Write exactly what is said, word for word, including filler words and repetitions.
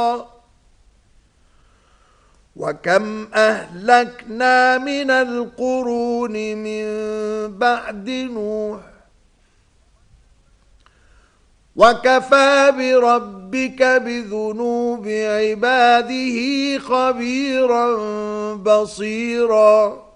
وكم أهلكنا من القرون من بعد نوح وكفى بربك بذنوب عباده خبيرا بصيرا